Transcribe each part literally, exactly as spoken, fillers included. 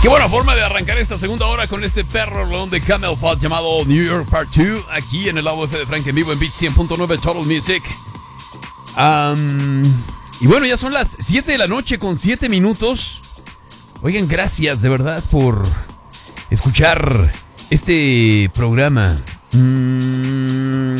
Qué buena forma de arrancar esta segunda hora con este perro rolón de Camel Fat llamado New York Part dos, aquí en el lado F de Frank en vivo en Beat cien punto nueve Total Music. Um, y bueno, ya son las siete de la noche con siete minutos. Oigan, gracias de verdad por escuchar este programa. Mm,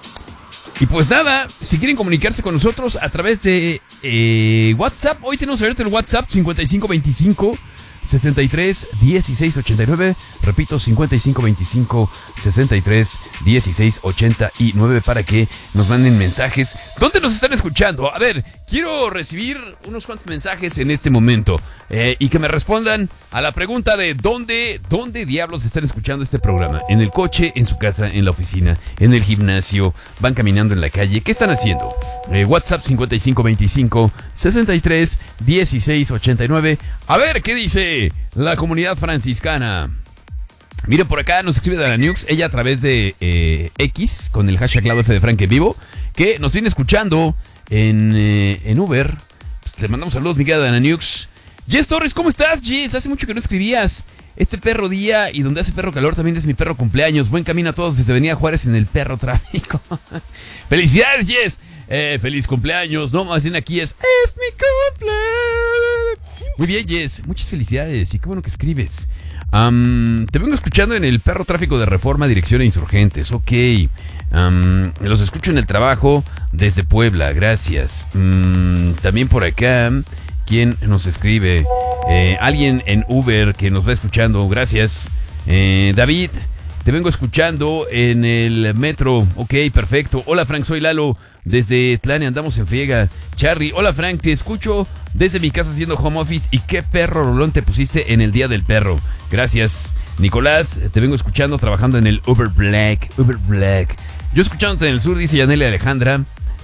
y pues nada, si quieren comunicarse con nosotros a través de eh, WhatsApp, hoy tenemos abierto el WhatsApp cincuenta y cinco veinticinco sesenta y tres dieciséis ochenta y nueve. Repito, cincuenta y cinco veinticinco sesenta y tres dieciséis ochenta y nueve para que nos manden mensajes. ¿Dónde nos están escuchando? A ver, quiero recibir unos cuantos mensajes en este momento eh, y que me respondan a la pregunta de ¿dónde, dónde diablos están escuchando este programa? ¿En el coche, en su casa, en la oficina, en el gimnasio, van caminando en la calle? ¿Qué están haciendo? Eh, WhatsApp cincuenta y cinco veinticinco sesenta y tres dieciséis ochenta y nueve. A ver, ¿qué dice la comunidad franciscana? Miren, por acá nos escribe Dana Nux, ella a través de eh, X, con el hashtag Lado F de Frank en vivo, que nos viene escuchando en, eh, en Uber. Pues le mandamos saludos, mi querida Dana Nux. Jess Torres, ¿cómo estás, Jess? Hace mucho que no escribías. Este perro día y donde hace perro calor también es mi perro cumpleaños. Buen camino a todos desde Avenida Juárez en el perro tráfico. ¡Felicidades, Jess! Eh, feliz cumpleaños. No, más bien aquí es ¡es mi cumpleaños! Muy bien, Jess. Muchas felicidades y qué bueno que escribes. Um, te vengo escuchando en el perro tráfico de Reforma, dirección a Insurgentes. Ok. Um, los escucho en el trabajo desde Puebla. Gracias. Um, también por acá, ¿quién nos escribe? Eh, alguien en Uber que nos va escuchando. Gracias. Eh, David, te vengo escuchando en el metro. Ok, perfecto. Hola, Frank, soy Lalo. Desde Tlane andamos en friega. Charry, hola, Frank, te escucho desde mi casa haciendo home office. ¿Y qué perro rolón te pusiste en el Día del Perro? Gracias. Nicolás, te vengo escuchando trabajando en el Uber Black. Uber Black. Yo escuchándote en el sur, dice Yaneli Alejandra.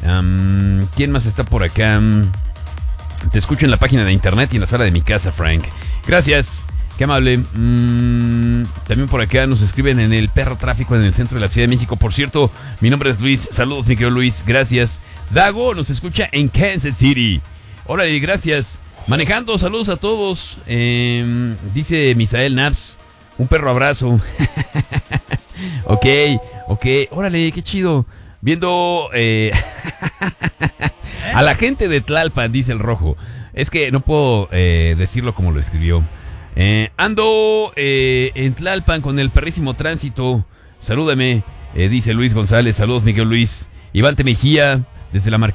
Um, ¿Quién más está por acá? Te escucho en la página de internet y en la sala de mi casa, Frank. Gracias. Qué amable. Mm, también por acá nos escriben en el perro tráfico en el centro de la Ciudad de México. Por cierto, mi nombre es Luis. Saludos, mi querido Luis. Gracias. Dago nos escucha en Kansas City. Hola y gracias. Manejando, saludos a todos. Eh, dice Misael Naps. Un perro abrazo. Ok, ok. Órale, qué chido. Viendo eh, a la gente de Tlalpan, dice el rojo. Es que no puedo eh, decirlo como lo escribió. Eh, ando eh, en Tlalpan con el perrísimo tránsito. Salúdame, eh, dice Luis González. Saludos, Miguel Luis. Iván Mejía, desde la marquesa.